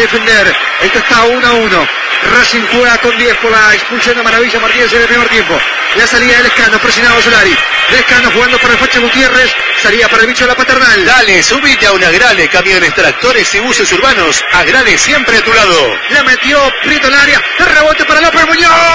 defender. Esto está 1-1. Racing juega con 10 por la expulsión de Maravilla Martínez en el primer tiempo. La salida del Escano, presionado Solari. Escano jugando para el Facha Gutiérrez. Salida para el bicho de la Paternal. Dale, subite a una Agrale, camiones, tractores y buses urbanos. Agrale siempre a tu lado. La metió Prieto al área. El rebote para López Muñoz.